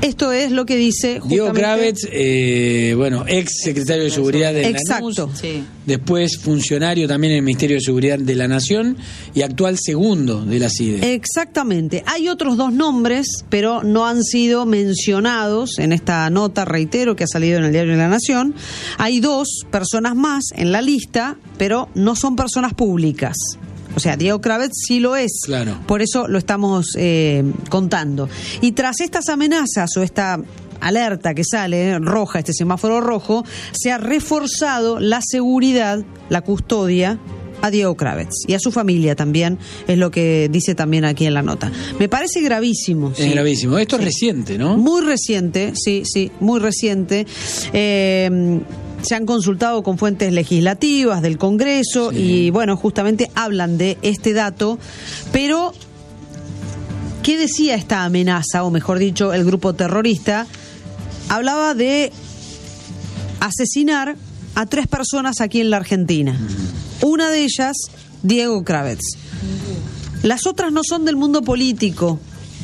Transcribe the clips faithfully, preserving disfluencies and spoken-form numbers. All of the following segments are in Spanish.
Esto es lo que dice justamente... Diego Kravetz, eh, bueno, ex secretario de Seguridad de Exacto. la Nación, Sí. después funcionario también en el Ministerio de Seguridad de la Nación y actual segundo de la C I D E. Exactamente. Hay otros dos nombres, pero no han sido mencionados en esta nota, reitero, que ha salido en el Diario de la Nación. Hay dos personas más en la lista, pero no son personas públicas. O sea, Diego Kravetz sí lo es. Claro. Por eso lo estamos eh, contando. Y tras estas amenazas o esta alerta que sale eh, roja, este semáforo rojo, se ha reforzado la seguridad, la custodia a Diego Kravetz y a su familia también, es lo que dice también aquí en la nota. Me parece gravísimo. Es sí. gravísimo. Esto sí. es reciente, ¿no? Muy reciente, sí, sí, muy reciente. Eh, se han consultado con fuentes legislativas del Congreso sí. y, bueno, justamente hablan de este dato, pero ¿qué decía esta amenaza, o mejor dicho, el grupo terrorista? Hablaba de asesinar a tres personas aquí en la Argentina. Una de ellas, Diego Kravetz. Las otras no son del mundo político.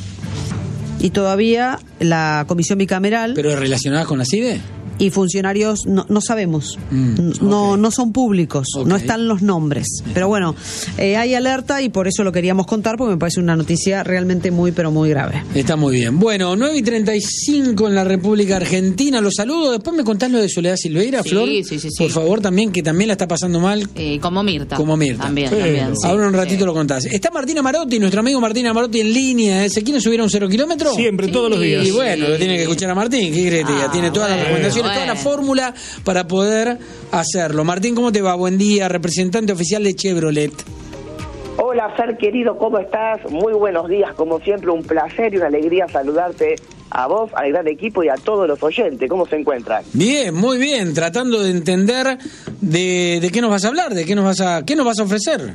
Y todavía la comisión bicameral... ¿Pero relacionadas con la C I D E? Y funcionarios no, no sabemos, mm, no okay. no son públicos, okay. no están los nombres. Pero bueno, eh, hay alerta y por eso lo queríamos contar, porque me parece una noticia realmente muy, pero muy grave. Está muy bien. Bueno, nueve y treinta y cinco en la República Argentina. Los saludo. Después me contás lo de Soledad Silveira, sí, Flor. Sí, sí, sí. Por favor, también, que también la está pasando mal. Eh, como Mirta. Como Mirta. También, Pero, también. Sí, ahora un ratito sí. lo contás. Está Martina Marotti, nuestro amigo Martina Marotti en línea. ¿Se quiere subir a un cero kilómetro? Siempre, sí, todos los días. Y bueno, lo tiene que escuchar a Martín. ¿Qué crees? Ah, tiene todas bueno, las recomendaciones, bueno. toda la fórmula para poder hacerlo. Martín, ¿cómo te va? Buen día, representante oficial de Chevrolet. Hola, Fer querido, ¿cómo estás? Muy buenos días, como siempre, un placer y una alegría saludarte a vos, al gran equipo y a todos los oyentes. ¿Cómo se encuentran? Bien, muy bien, tratando de entender de, de qué nos vas a hablar, de qué nos vas a, qué nos vas a ofrecer.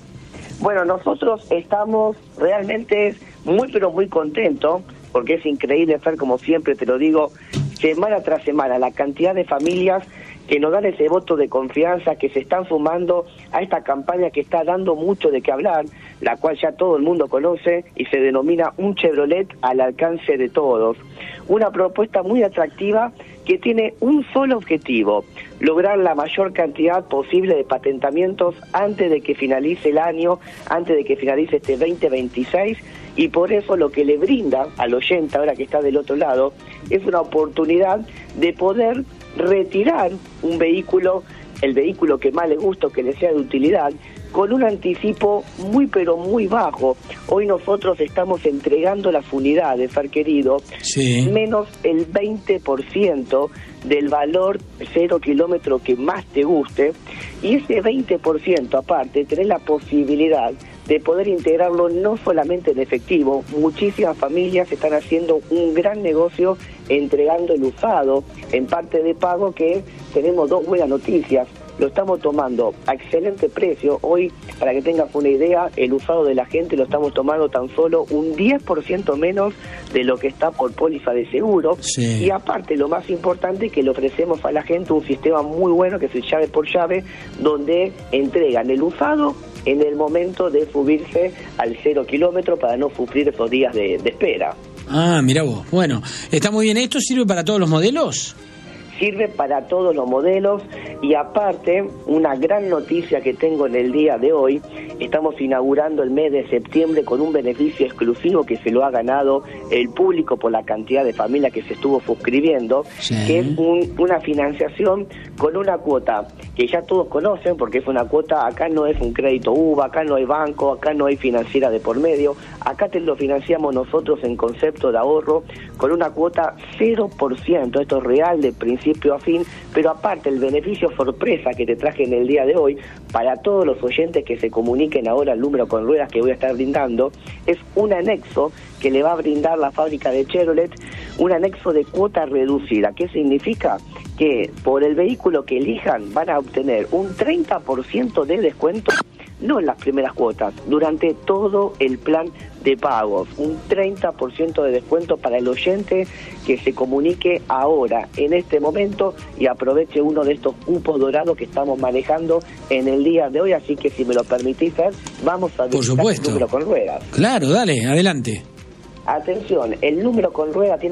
Bueno, nosotros estamos realmente muy, pero muy contentos, porque es increíble, Fer, como siempre te lo digo, semana tras semana, la cantidad de familias que nos dan ese voto de confianza, que se están sumando a esta campaña que está dando mucho de qué hablar, la cual ya todo el mundo conoce y se denomina Un Chevrolet al alcance de todos. Una propuesta muy atractiva que tiene un solo objetivo: lograr la mayor cantidad posible de patentamientos antes de que finalice el año, antes de que finalice este veinte veintiséis, y por eso lo que le brinda al oyente, ahora que está del otro lado, es una oportunidad de poder retirar un vehículo, el vehículo que más le gusta o que le sea de utilidad, con un anticipo muy pero muy bajo. Hoy nosotros estamos entregando las unidades, Fer querido, sí. menos el veinte por ciento del valor cero kilómetro que más te guste, y ese veinte por ciento aparte tenés la posibilidad de poder integrarlo no solamente en efectivo. Muchísimas familias están haciendo un gran negocio entregando el usado en parte de pago, que tenemos dos buenas noticias. Lo estamos tomando a excelente precio. Hoy, para que tengas una idea, el usado de la gente lo estamos tomando tan solo un diez por ciento menos de lo que está por póliza de seguro. Sí. Y aparte, lo más importante, que le ofrecemos a la gente un sistema muy bueno, que es llave por llave, donde entregan el usado en el momento de subirse al cero kilómetro para no sufrir esos días de, de espera. Ah, mirá vos. Bueno, está muy bien. ¿Esto sirve para todos los modelos? Sirve para todos los modelos, y aparte, una gran noticia que tengo en el día de hoy: estamos inaugurando el mes de septiembre con un beneficio exclusivo que se lo ha ganado el público por la cantidad de familias que se estuvo suscribiendo, sí. que es un, una financiación con una cuota que ya todos conocen, porque es una cuota, acá no es un crédito U V A, acá no hay banco, acá no hay financiera de por medio, acá te lo financiamos nosotros en concepto de ahorro, con una cuota cero por ciento, esto es real de principio a fin, pero aparte el beneficio sorpresa que te traje en el día de hoy, para todos los oyentes que se comuniquen ahora al número con ruedas que voy a estar brindando, es un anexo que le va a brindar la fábrica de Chevrolet, un anexo de cuota reducida. ¿Qué significa? Que por el vehículo que elijan van a obtener un treinta por ciento de descuento, no en las primeras cuotas, durante todo el plan de pagos, un treinta por ciento de descuento para el oyente que se comunique ahora, en este momento, y aproveche uno de estos cupos dorados que estamos manejando en el día de hoy. Así que, si me lo permitís, Fer, vamos a Por supuesto. el número con ruedas. Claro, dale, adelante. Atención, el número con rueda tiene